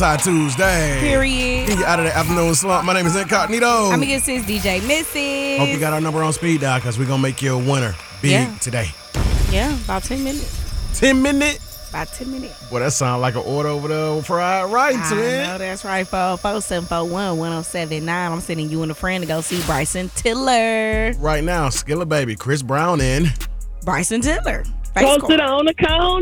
Tuesday. Period. Get you out of the afternoon slump. My name is Incognito. I'm against sis DJ Missy. Hope you got our number on speed dial because we're going to make you a winner big today. Yeah, about 10 minutes. 10 minutes? About 10 minutes. Boy, that sound like an order over there fried rice, man. I know that's right, 44741-1079. I'm sending you and a friend to go see Bryson Tiller. Right now, Skilla Baby, Chris Brown, and Bryson Tiller. Posted on the cone.